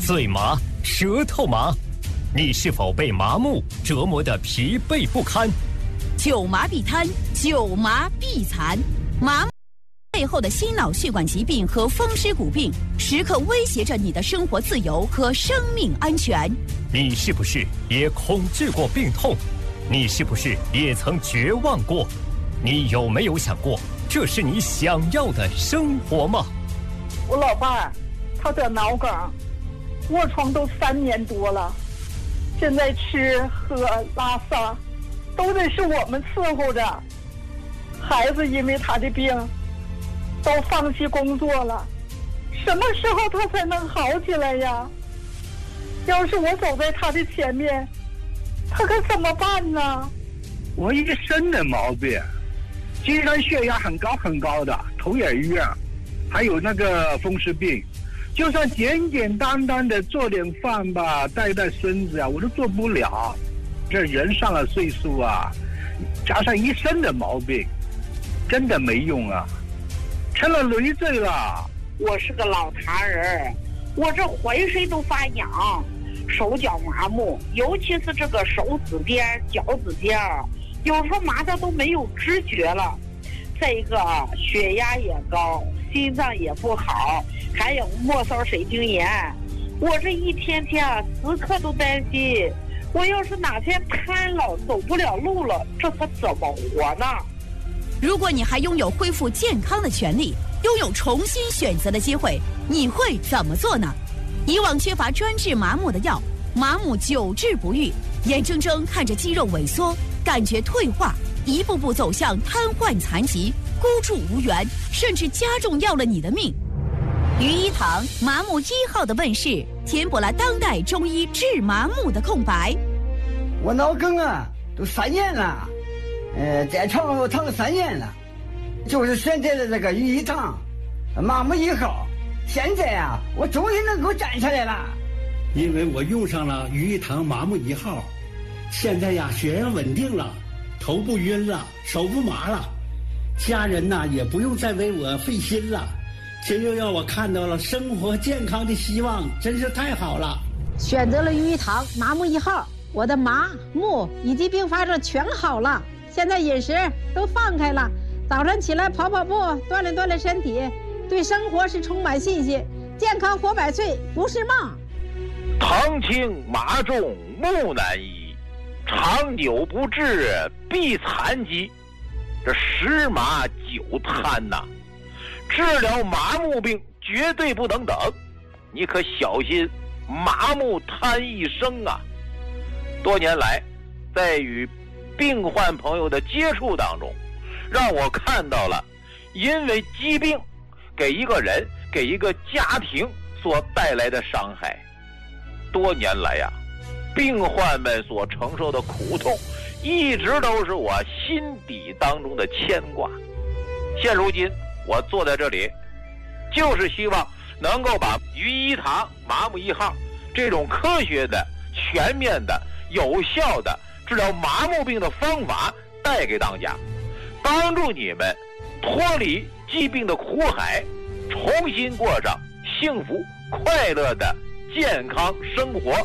嘴麻、舌头麻，你是否被麻木折磨得疲惫不堪？ 久麻必瘫，久麻必残。麻木背后的心脑血管疾病和风湿骨病，时刻威胁着你的生活自由和生命安全。 你是不是也恐惧过病痛？你是不是也曾绝望过？你有没有想过，这是你想要的生活吗？ 我老伴儿，他得脑梗，卧床都3年多了，现在吃喝拉撒都得是我们伺候着。孩子因为他的病都放弃工作了，什么时候他才能好起来呀？要是我走在他的前面，他可怎么办呢？ 我一身的毛病，经常血压很高很高的，头也晕，还有那个风湿病。就算简简单单的做点饭吧，带带孙子啊，我都做不了。这人上了岁数啊，加上一身的毛病，真的没用啊，成了累赘了。 我是个老茶人，我这浑身都发痒，手脚麻木，尤其是这个手指尖、脚趾尖，有时候麻的都没有知觉了。再一个血压也高，心脏也不好，还有末梢神经炎。我这一天天时刻都担心，我要是哪天瘫了，走不了路了，这可怎么活呢？ 如果你还拥有恢复健康的权利，拥有重新选择的机会，你会怎么做呢？以往缺乏专治麻木的药，麻木久治不愈，眼睁睁看着肌肉萎缩，感觉退化，一步步走向瘫痪残疾，孤注无援，甚至加重要了你的命。于一堂麻木1号的问世，填补了当代中医治麻木的空白。 我脑梗啊，都3年了，在床上躺了3年了，就是选择了这个于一堂麻木1号。现在啊，我终于能够站起来了。 因为我用上了于一堂麻木1号，现在呀，血压稳定了，头不晕了，手不麻了，家人呐也不用再为我费心了，这又让我看到了生活健康的希望，真是太好了。 选择了于一堂麻木1号，我的麻木以及并发症全好了，现在饮食都放开了，早上起来跑跑步，锻炼锻炼身体，对生活是充满信心，健康活100岁不是梦。 疼轻麻重木难医，长久不治必残疾。这10麻9瘫呐，治疗麻木病绝对不能等，你可小心麻木瘫一生啊！多年来，在与病患朋友的接触当中，让我看到了因为疾病给一个人、给一个家庭所带来的伤害。多年来呀，病患们所承受的苦痛，一直都是我心底当中的牵挂。现如今，我坐在这里，就是希望能够把于一堂麻木1号这种科学的、全面的、有效的治疗麻木病的方法带给大家，帮助你们脱离疾病的苦海，重新过上幸福快乐的健康生活。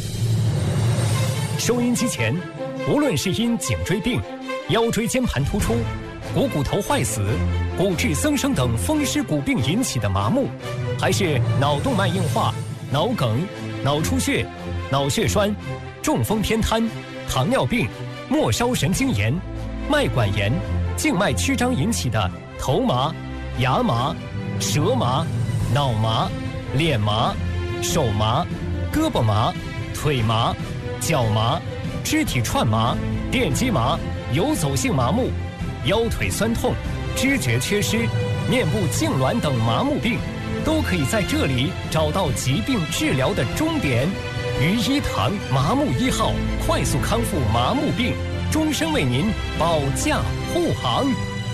收音机前，无论是因颈椎病、腰椎间盘突出、股头坏死、骨质增生等风湿骨病引起的麻木，还是脑动脉硬化、脑梗、脑出血、脑血栓、中风偏瘫、糖尿病、末梢神经炎、脉管炎、静脉曲张引起的头麻、牙麻、舌麻、脑麻、脸麻、手麻、胳膊麻、腿麻、脚麻、肢体串麻、电击麻、游走性麻木、腰腿酸痛、知觉缺失、面部痉挛等麻木病，都可以在这里找到疾病治疗的终点。于一堂麻木1号，快速康复麻木病，终身为您保驾护航。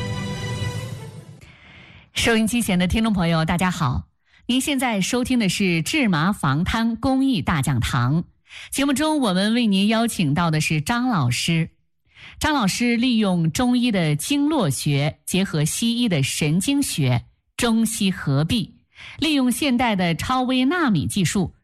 收音机前的听众朋友，大家好，您现在收听的是治麻防瘫公益大讲堂。节目中我们为您邀请到的是张老师。张老师利用中医的经络学，结合西医的神经学，中西合璧，利用现代的超微纳米技术，